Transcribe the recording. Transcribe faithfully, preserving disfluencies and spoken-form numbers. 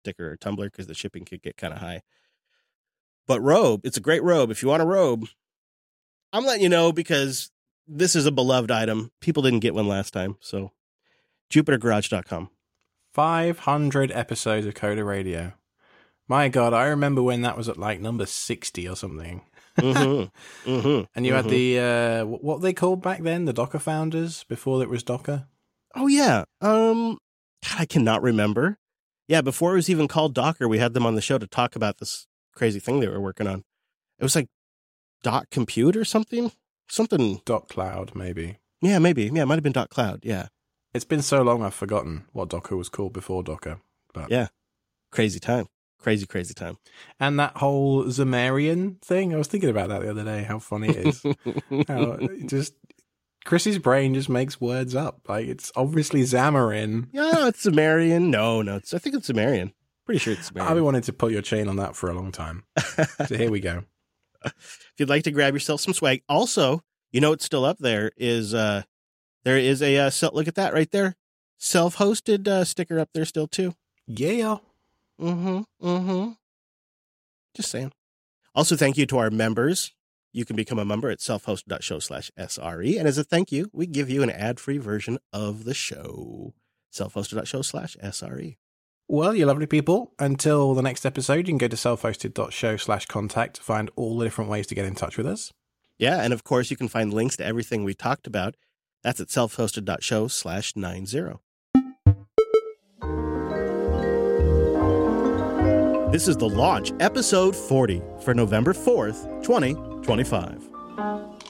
sticker or tumbler because the shipping could get kind of high. But robe, it's a great robe. If you want a robe, I'm letting you know because this is a beloved item. People didn't get one last time. So Jupiter Garage dot com. five hundred episodes of Coda Radio. My God, I remember when that was at like number sixty or something. Mm-hmm. Mm-hmm. And you mm-hmm. had the, uh, what were they called back then? The Docker founders before it was Docker? Oh, yeah. Um, God, I cannot remember. Yeah, before it was even called Docker, we had them on the show to talk about this crazy thing they were working on. It was like Dot Compute or something? Something. Dot Cloud, maybe. Yeah, maybe. Yeah, it might have been Dot Cloud. Yeah. It's been so long I've forgotten what Docker was called before Docker. But yeah. Crazy time. Crazy, crazy time. And that whole Zamarian thing, I was thinking about that the other day, how funny it is. How it just Chrissy's brain just makes words up. Like, it's obviously Xamarin. Yeah, it's Zamarian. No, no, it's, I think it's Zamarian. Pretty sure it's Zamarian. I've been wanting to pull your chain on that for a long time. So here we go. If you'd like to grab yourself some swag. Also, you know what's still up there is, uh, there is a, uh, look at that right there. Self-hosted uh, sticker up there still, too. Yeah. Mm-hmm, mm-hmm. Just saying. Also, thank you to our members. You can become a member at selfhosted.show slash SRE. And as a thank you, we give you an ad-free version of the show. selfhosted.show slash SRE. Well, you lovely people, until the next episode, you can go to selfhosted.show slash contact to find all the different ways to get in touch with us. Yeah, and of course, you can find links to everything we talked about. That's at selfhosted.show slash 90. This is The Launch, episode forty, for November fourth, twenty twenty-five.